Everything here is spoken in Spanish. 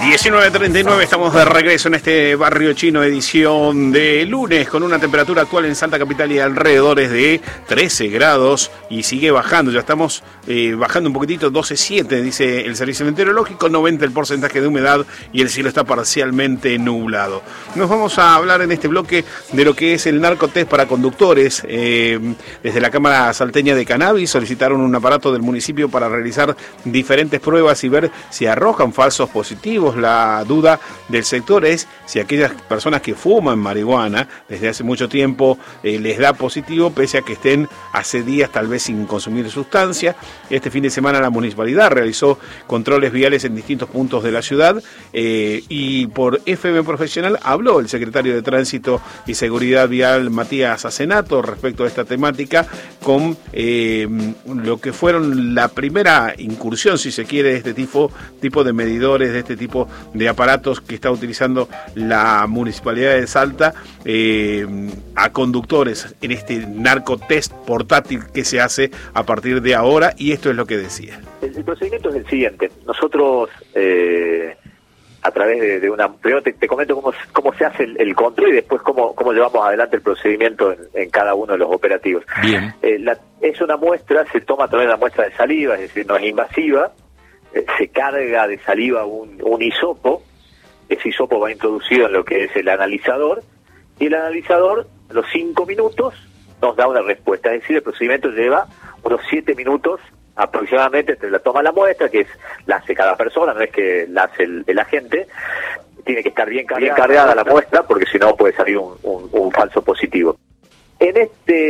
19:39, estamos de regreso en este barrio chino, edición de lunes, con una temperatura actual en Salta Capital y alrededores de 13 grados y sigue bajando, ya estamos bajando un poquitito, 12,7 dice el servicio meteorológico, 90 el porcentaje de humedad y el cielo está parcialmente nublado. Nos vamos a hablar en este bloque de lo que es el narcotest para conductores. Desde la Cámara Salteña de Cannabis solicitaron un aparato del municipio para realizar diferentes pruebas y ver si arrojan falsos positivos. La duda del sector es si aquellas personas que fuman marihuana desde hace mucho tiempo les da positivo, pese a que estén hace días tal vez sin consumir sustancia. Este fin de semana la municipalidad realizó controles viales en distintos puntos de la ciudad y por FM Profesional habló el secretario de Tránsito y Seguridad Vial Matías Acenato respecto a esta temática con lo que fueron la primera incursión, si se quiere, de este tipo de medidores, de este tipo de aparatos que está utilizando la Municipalidad de Salta a conductores en este narcotest portátil que se hace a partir de ahora, y esto es lo que decía. El procedimiento es el siguiente. Nosotros a través de una... Primero te comento cómo se hace el control y después cómo llevamos adelante el procedimiento en cada uno de los operativos. Bien. Es una muestra, se toma a través de una muestra de saliva, es decir, no es invasiva. Se carga de saliva un hisopo. Ese hisopo va introducido en lo que es el analizador, y el analizador a los 5 minutos nos da una respuesta. Es decir, el procedimiento lleva unos 7 minutos aproximadamente entre la toma de la muestra, que la hace cada persona, no es que la hace el agente. Tiene que estar bien cargada la muestra, porque si no puede salir un falso positivo. En este